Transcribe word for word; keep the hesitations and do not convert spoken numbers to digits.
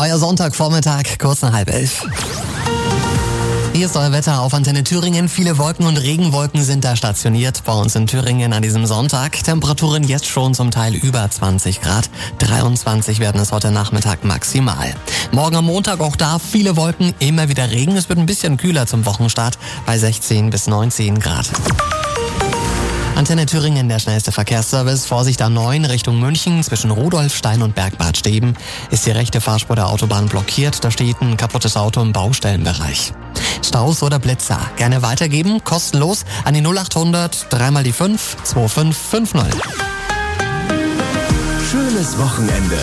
Euer Sonntagvormittag, kurz nach halb elf. Hier ist euer Wetter auf Antenne Thüringen. Viele Wolken und Regenwolken sind da stationiert bei uns in Thüringen an diesem Sonntag. Temperaturen jetzt schon zum Teil über zwanzig Grad. dreiundzwanzig werden es heute Nachmittag maximal. Morgen am Montag auch da viele Wolken, immer wieder Regen. Es wird ein bisschen kühler zum Wochenstart bei sechzehn bis neunzehn Grad. Antenne Thüringen, der schnellste Verkehrsservice. Vorsicht A neun Richtung München zwischen Rudolfstein und Bergbad Steben ist die rechte Fahrspur der Autobahn blockiert. Da steht ein kaputtes Auto im Baustellenbereich. Staus oder Blitzer gerne weitergeben, kostenlos an die null acht hundert, dreimal die fünf, zwei fünf fünf null. Schönes Wochenende